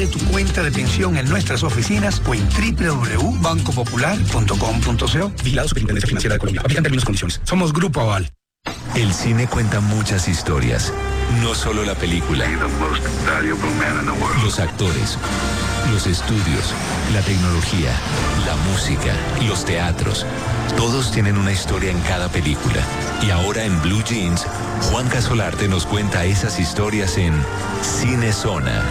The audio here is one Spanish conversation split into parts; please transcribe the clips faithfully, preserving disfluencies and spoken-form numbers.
de tu cuenta de pensión en nuestras oficinas o en doble u doble u doble u punto banco popular punto com punto co. Vigilado Superintendencia Financiera de Colombia. Aplican términos y condiciones. Somos Grupo Aval. El cine cuenta muchas historias, no solo la película. Los actores, los estudios, la tecnología, la música, los teatros. Todos tienen una historia en cada película. Y ahora en Blue Jeans, Juan Casolarte nos cuenta esas historias en Cine Zona.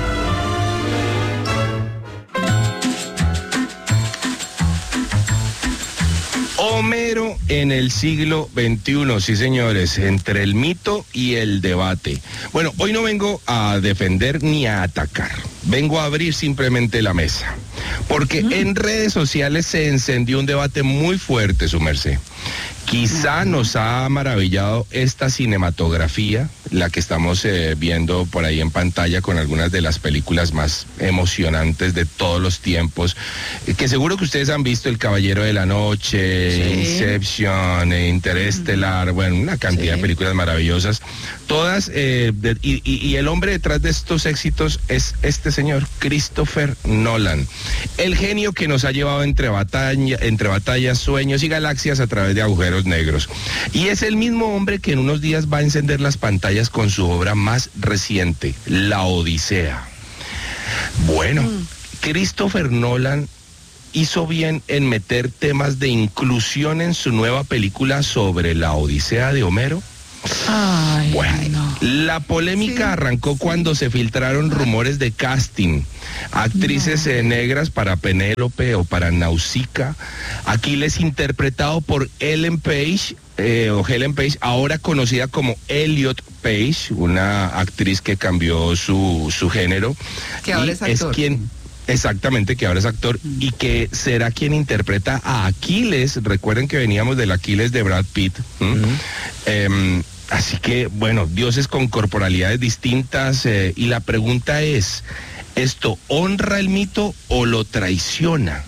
Homero en el siglo veintiuno, sí señores, entre el mito y el debate. Bueno, hoy no vengo a defender ni a atacar, vengo a abrir simplemente la mesa, porque mm. en redes sociales se encendió un debate muy fuerte, su merced. Quizá nos ha maravillado esta cinematografía, la que estamos eh, viendo por ahí en pantalla con algunas de las películas más emocionantes de todos los tiempos, eh, que seguro que ustedes han visto: El Caballero de la Noche, sí. Inception, eh, Interestelar, bueno, una cantidad sí. de películas maravillosas, todas, eh, de, y, y, y el hombre detrás de estos éxitos es este señor, Christopher Nolan, el genio que nos ha llevado entre, batalla, entre batallas, sueños y galaxias a través de agujeros negros. Y es el mismo hombre que en unos días va a encender las pantallas con su obra más reciente, La Odisea. Bueno, mm. Christopher Nolan hizo bien en meter temas de inclusión en su nueva película sobre la Odisea de Homero. Ay, bueno, ay, no. La polémica sí, arrancó cuando se filtraron rumores de casting. Actrices no. eh, negras para Penélope o para Nausicaa. Aquiles interpretado por Ellen Page, eh, o Helen Page, ahora conocida como Elliot Page, una actriz que cambió su, su género. Que ahora es actor. Es quien... Exactamente, que ahora es actor mm. y que será quien interpreta a Aquiles. Recuerden que veníamos del Aquiles de Brad Pitt. ¿Mm? Mm. Eh, así que, bueno, dioses con corporalidades distintas, eh, y la pregunta es, ¿esto honra el mito o lo traiciona?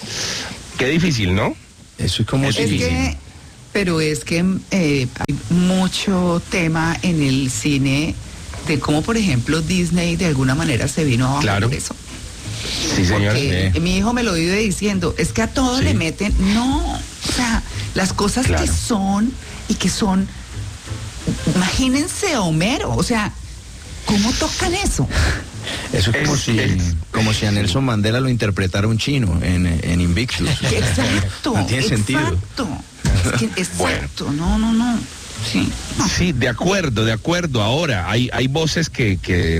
Qué difícil, ¿no? Eso es como es difícil. Que, pero es que eh, hay mucho tema en el cine de cómo, por ejemplo, Disney de alguna manera se vino abajo claro. por eso. Sí, señora. Porque sí. mi hijo me lo vive diciendo, es que a todos sí. le meten, no, o sea, las cosas claro. que son y que son, imagínense a Homero, o sea, ¿cómo tocan eso? Eso es como, es, si, es, como si a Nelson Mandela lo interpretara un chino en, en Invictus. Exacto, no tiene sentido. Exacto, es que, exacto, bueno. no, no, no. Sí, no. sí, de acuerdo, de acuerdo. Ahora, hay, hay voces que... que...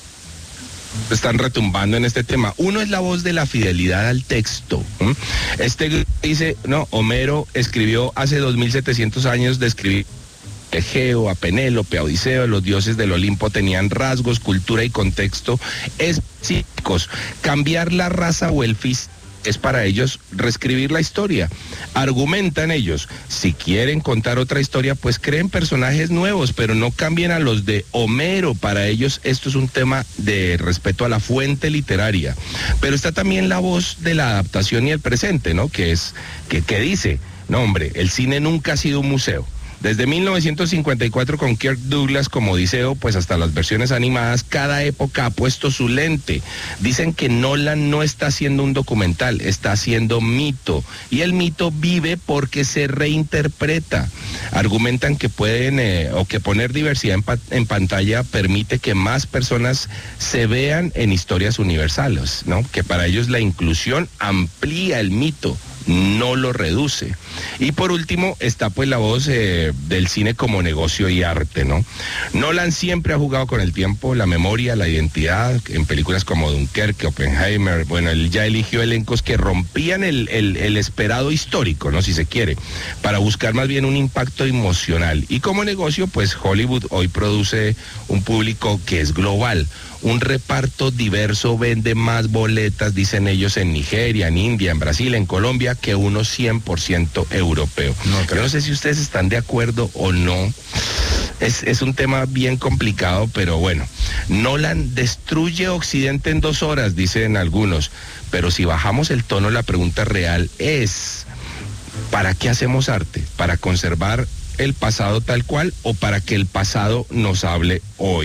están retumbando en este tema. Uno es la voz de la fidelidad al texto. ¿Mm? Este dice, no, Homero escribió hace dos mil setecientos años, describió Egeo, a Penélope, a Odiseo, los dioses del Olimpo tenían rasgos, cultura y contexto específicos. Cambiar la raza o el físico es para ellos reescribir la historia. Argumentan ellos, si quieren contar otra historia, pues creen personajes nuevos, pero no cambien a los de Homero. Para ellos esto es un tema de respeto a la fuente literaria. Pero está también la voz de la adaptación y el presente, ¿no? Que es, que, que dice, no hombre, el cine nunca ha sido un museo. Desde mil novecientos cincuenta y cuatro con Kirk Douglas como Odiseo, pues hasta las versiones animadas, cada época ha puesto su lente. Dicen que Nolan no está haciendo un documental, está haciendo mito. Y el mito vive porque se reinterpreta. Argumentan que pueden, eh, o que poner diversidad en, pa- en pantalla permite que más personas se vean en historias universales, ¿no? Que para ellos la inclusión amplía el mito, no lo reduce. Y por último está pues la voz eh, del cine como negocio y arte, ¿no? Nolan siempre ha jugado con el tiempo, la memoria, la identidad, en películas como Dunkerque, Oppenheimer. Bueno, él ya eligió elencos que rompían el, el, el esperado histórico, ¿no? Si se quiere, para buscar más bien un impacto emocional. Y como negocio, pues Hollywood hoy produce un público que es global. Un reparto diverso vende más boletas, dicen ellos, en Nigeria, en India, en Brasil, en Colombia, que uno cien por ciento europeo. No, Yo no sé si ustedes están de acuerdo o no. Es, es un tema bien complicado, pero bueno. Nolan destruye Occidente en dos horas, dicen algunos. Pero si bajamos el tono, la pregunta real es, ¿para qué hacemos arte? ¿Para conservar el pasado tal cual o para que el pasado nos hable hoy?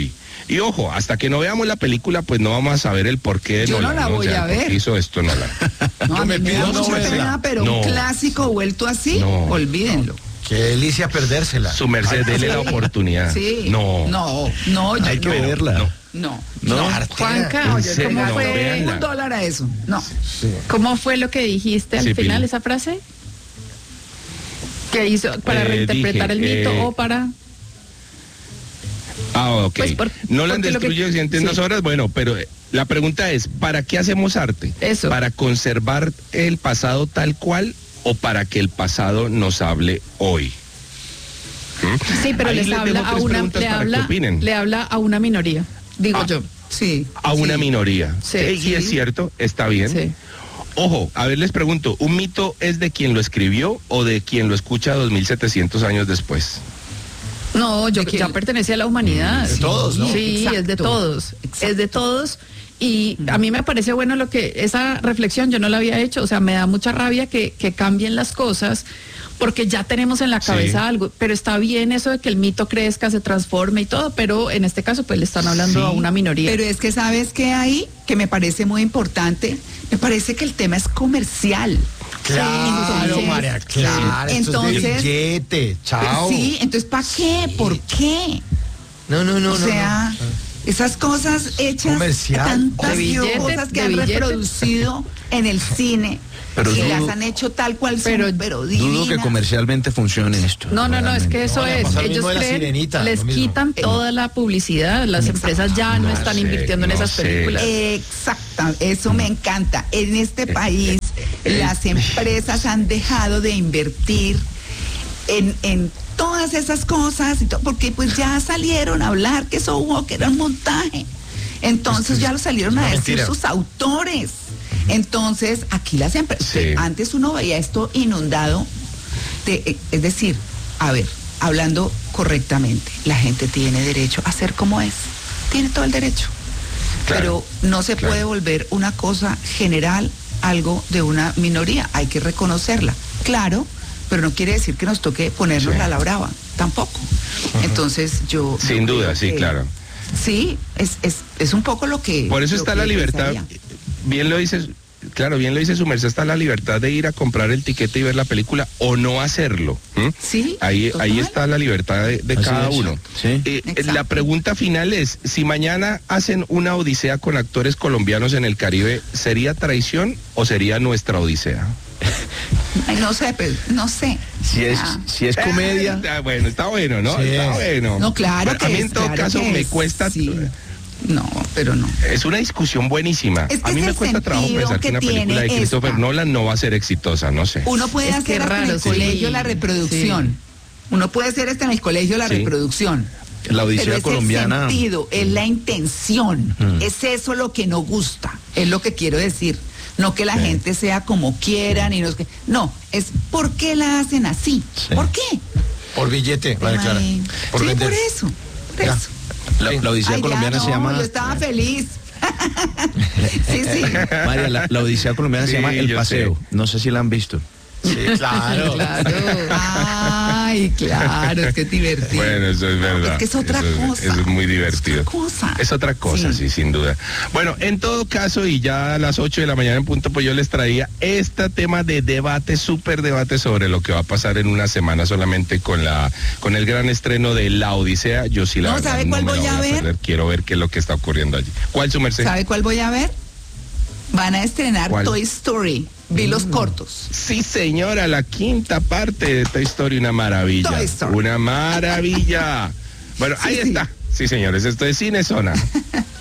Y ojo, hasta que no veamos la película, pues no vamos a saber el porqué de Yo Nolan. no la voy o sea, a ver. ¿por qué hizo esto Nolan? No, a mí me da mucha pena, pero No. un clásico vuelto así, No. olvídenlo. Qué delicia perdérsela. Su merced, dele la oportunidad. Sí. No. No, no, yo Hay que no. verla. No. No. No, Juanca, ¿En oye, serio? ¿cómo No, fue, véanla. Un dólar a eso. No. ¿cómo fue lo que dijiste al Sí, final, Pili. esa frase? ¿Qué hizo? ¿Para Eh, reinterpretar dije, el mito eh, o para...? Ah, ok. Pues por- Nolan porque lo que- destruye Occidente en sí. dos horas. Bueno, pero eh, la pregunta es, ¿para qué hacemos arte? Eso. ¿Para conservar el pasado tal cual o para que el pasado nos hable hoy? ¿Mm? Sí, pero Ahí les les habla dejo a tres una, preguntas le para que habla, opinen. le habla a una minoría, digo Ah. yo. Sí. A una sí. minoría. Sí, Eh, y sí. es cierto, está bien. Sí. Ojo, a ver, les pregunto, ¿un mito es de quien lo escribió o de quien lo escucha dos mil setecientos años después? No, yo ¿De quién? ya pertenece a la humanidad. De todos, ¿no? Sí, Exacto. es de todos. Exacto. Es de todos. Y a mí me parece bueno lo que, esa reflexión yo no la había hecho, o sea, me da mucha rabia que, que cambien las cosas, porque ya tenemos en la cabeza Sí. algo, pero está bien eso de que el mito crezca, se transforme y todo, pero en este caso pues le están hablando Sí, a una minoría. Pero es que sabes que hay, que me parece muy importante, me parece que el tema es comercial. Claro, Sí. María, claro. Esto es de Entonces- billete. Chao. Sí, entonces ¿para qué? ¿Por qué? No, no, no, o no, sea, no. esas cosas hechas, Comercial. tantas De billete, cosas que de han billete. reproducido en el cine, Pero y dudo- las han hecho tal cual pero son, pero Dudo divinas. que comercialmente funcione esto. No, no, no, es que eso No, le es. pasa lo Ellos mismo de La creen, Sirenita, les lo mismo. quitan toda la publicidad. Las empresas ya no, No están sé, invirtiendo en no esas sé. películas. Exacto, eso me encanta. En este país las empresas han dejado de invertir en, en todas esas cosas, y to- porque pues ya salieron a hablar que eso hubo, que era un montaje. Entonces ya lo salieron es a una decir mentira. sus autores. Entonces aquí las empresas, Sí. antes uno veía esto inundado, de, eh, es decir, a ver, hablando correctamente, la gente tiene derecho a ser como es, tiene todo el derecho. Claro, Pero no se claro. puede volver una cosa general algo de una minoría, hay que reconocerla, claro, pero no quiere decir que nos toque ponernos Sí. a la brava, tampoco. Entonces yo... Sin yo duda, creo sí, que- claro. Sí, es, es, es un poco lo que... Por eso lo está que la libertad, pensaría. bien lo dice, claro, bien lo dice su merced, está la libertad de ir a comprar el tiquete y ver la película o no hacerlo. ¿m? Sí, Ahí, total. ahí está la libertad de, de Así cada es, uno. sí. Eh, Exacto. la pregunta final es, si mañana hacen una odisea con actores colombianos en el Caribe, ¿sería traición o sería nuestra odisea? Ay, no sé, pero no sé. Si es, Ah. si es comedia, Ah, bueno, está bueno, ¿no? Sí. Está bueno. No, claro Bueno, que a mí es, en todo claro caso que me es, cuesta... sí. No, pero no. Es una discusión buenísima. Es que a mí es me el cuesta trabajo sentido pensar que que una película de tiene Christopher esta. Nolan no va a ser exitosa, no sé. Uno puede Es que hacer hasta en raro, el sí. colegio la reproducción. Uno puede hacer hasta en el colegio la Sí. reproducción. la odisea Pero es colombiana. el sentido, es la intención. Mm. Es eso lo que no gusta, es lo que quiero decir. No que la Sí. gente sea como quieran y no es que. No, es ¿por qué la hacen así? Sí. ¿Por qué? Por billete, María Clara. Ay, Por sí, vender. por eso. Por Ya. eso. La, la odisea Ay, ya colombiana se no, llama. Yo estaba feliz. sí, sí. María, la, la odisea colombiana Sí, se llama El yo Paseo. sé. No sé si la han visto. Sí, claro. Claro. Ay, claro, es que es divertido. Bueno, eso es verdad. Es que es otra Eso es- cosa. eso es muy divertido. Es otra cosa. Es otra cosa, sí. Sí. sin duda. Bueno, en todo caso, y ya a las ocho de la mañana en punto, pues yo les traía este tema de debate, súper debate sobre lo que va a pasar en una semana solamente con la con el gran estreno de La Odisea. Yo sí la No, verdad, ¿sabe cuál me la voy a ver? perder. Quiero ver qué es lo que está ocurriendo allí. ¿Cuál su merced? ¿Sabe cuál voy a ver? Van a estrenar ¿Cuál? Toy Story. Vi los cortos. Sí, señora, la quinta parte de Toy Story, una maravilla. Toy Story. Una maravilla. Bueno, Sí, ahí sí. está. Sí, señores, esto es Cine Zona.